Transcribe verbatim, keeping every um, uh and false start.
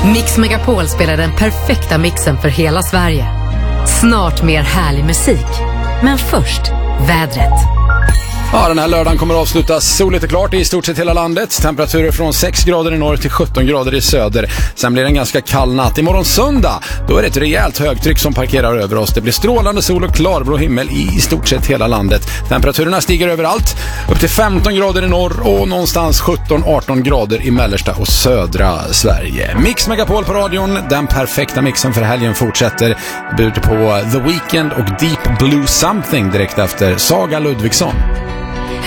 Mix Megapol spelar den perfekta mixen för hela Sverige. Snart mer härlig musik. Men först, vädret. Ja, den här lördagen kommer att avslutas soligt och klart i stort sett hela landet. Temperaturer från sex grader i norr till sjutton grader i söder. Sen blir det en ganska kall natt. Imorgon söndag, då är det ett rejält högtryck som parkerar över oss. Det blir strålande sol och klarblå himmel i, i stort sett hela landet. Temperaturerna stiger överallt. Upp till femton grader i norr och någonstans sjutton arton grader i mellersta och södra Sverige. Mix Megapol på radion. Den perfekta mixen för helgen fortsätter. Bjuder på The Weeknd och Deep Blue Something direkt efter Saga Ludvigsson.